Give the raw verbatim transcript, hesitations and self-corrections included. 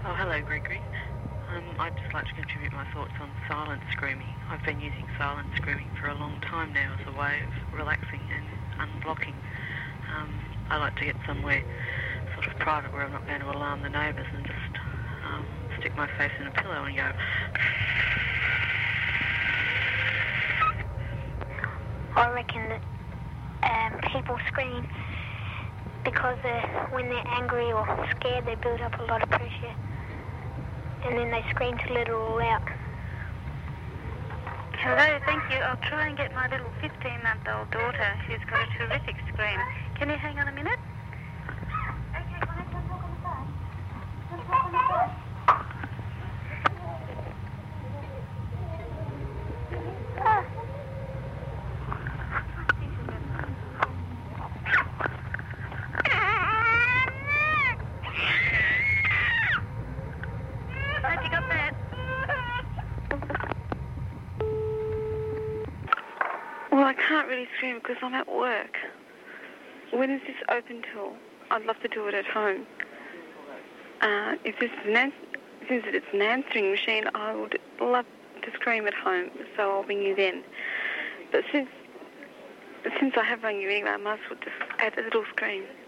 Oh, hello, Gregory. Um, I'd just like to contribute my thoughts on silent screaming. I've been using silent screaming for a long time now as a way of relaxing and unblocking. Um, I like to get somewhere sort of private where I'm not going to alarm the neighbours and just um, stick my face in a pillow and go... I reckon that um, people scream because uh, when they're angry or scared they build up a lot of pressure and then they scream to let it all out. Hello, thank you. I'll try and get my little fifteen-month-old daughter. She's got a terrific scream. Can you hang on a minute? Okay, can I talk on the phone? Can I talk on the phone? Have you got that? Well, I can't really scream because I'm at work. When is this open till? I'd love to do it at home. Uh, if this is an ans- since it's an answering machine, I would love to scream at home, so I'll ring you then. But since since I have rung you anyway, I might as well just add a little scream.